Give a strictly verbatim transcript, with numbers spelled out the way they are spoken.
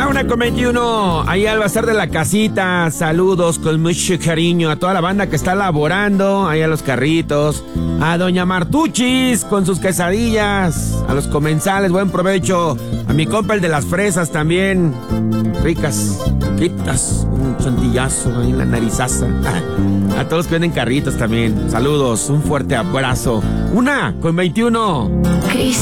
La una con veintiuno, ahí al bazar de la casita. Saludos con mucho cariño a toda la banda que está laborando, ahí a los carritos, a doña Martuchis con sus quesadillas, a los comensales, buen provecho, a mi compa el de las fresas también, ricas, quitas, un chantillazo ahí en la narizaza. A todos los que venden carritos también, saludos, un fuerte abrazo. Una con veintiuno. Cris.